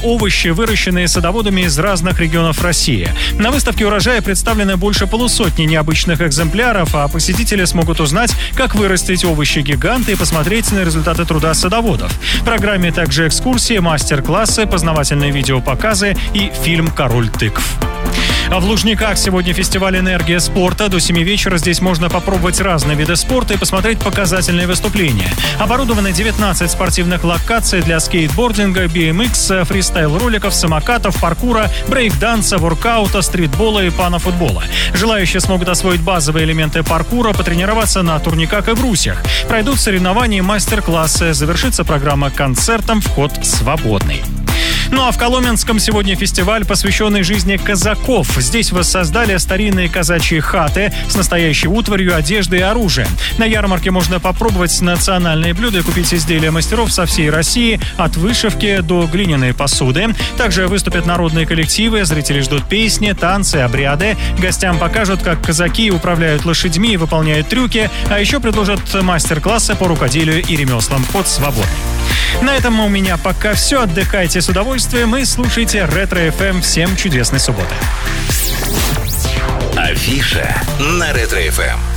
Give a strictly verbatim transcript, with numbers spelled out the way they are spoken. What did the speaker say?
овощи, выращенные садоводами из разных регионов России. На выставке урожая представлены больше полусотни необычных экземпляров, а посетители смогут узнать, как вырастить овощи-гиганты и посмотреть на результаты труда садоводов. В программе также экскурсии, мастер-классы, познавательные видеопоказы и фильм «Король тыкв». А в Лужниках сегодня фестиваль «Энергия спорта». До семи вечера здесь можно попробовать разные виды спорта и посмотреть показательные выступления. Оборудованы девятнадцать спортивных локаций для скейтбординга, би эм икс, фристайл-роликов, самокатов, паркура, брейк-данса, воркаута, стритбола и панофутбола. Желающие смогут освоить базовые элементы паркура, потренироваться на турниках и брусьях. Пройдут соревнования и мастер-классы. Завершится программа концертом, вход свободный. Ну а в Коломенском сегодня фестиваль, посвященный жизни казаков. Здесь воссоздали старинные казачьи хаты с настоящей утварью, одеждой и оружием. На ярмарке можно попробовать национальные блюда и купить изделия мастеров со всей России, от вышивки до глиняной посуды. Также выступят народные коллективы, зрители ждут песни, танцы, обряды. Гостям покажут, как казаки управляют лошадьми и выполняют трюки, а еще предложат мастер-классы по рукоделию и ремеслам. Вход свободный. На этом у меня пока все. Отдыхайте с удовольствием и слушайте Ретро эф эм. Всем чудесной субботы. Афиша на Ретро эф эм.